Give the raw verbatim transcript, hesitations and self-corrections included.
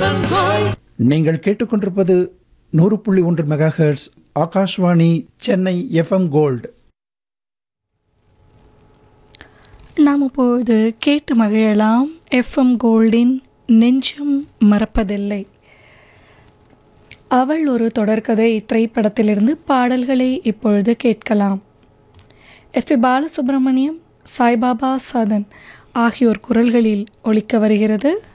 நீங்கள் கேட்டுக்கொண்டிருப்பது நூறு புள்ளி ஒன்று mega hertz Akashvani Chennai FM gold. நாம் இப்போது கேட்டு மகிழலாம் எஃப்எம் கோல்டின் நெஞ்சம் மறப்பதில்லை. அவள் ஒரு தொடர்கதை திரைப்படத்திலிருந்து பாடல்களை இப்பொழுது கேட்கலாம். எஸ் பி பாலசுப்ரமணியம், சாய்பாபா சதன் ஆகியோர் குரல்களில் ஒலிக்க வருகிறது